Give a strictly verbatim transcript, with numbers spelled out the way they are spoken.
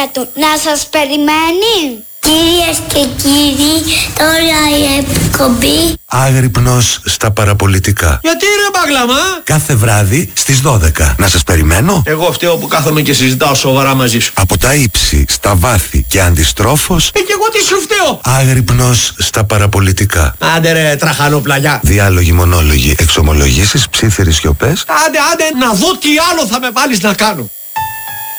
λόγια του να σας περιμένει. Κυρίες και κύριοι, τώρα η εκπομπή Άγρυπνος στα παραπολιτικά. Γιατί ρε Μπαγλαμά? Κάθε βράδυ στις δώδεκα. Να σας περιμένω. Εγώ φταίω που κάθομαι και συζητάω σοβαρά μαζί σου. Από τα ύψη, στα βάθη και αντιστρόφως. Ε, και εγώ τι σου φταίω? Άγρυπνος στα παραπολιτικά. Άντε ρε τραχανοπλαγιά. Διάλογοι, μονόλογοι, εξομολογήσεις, ψίθυρες σιωπές. Άντε άντε να δω τι άλλο θα με βάλεις να κάνω.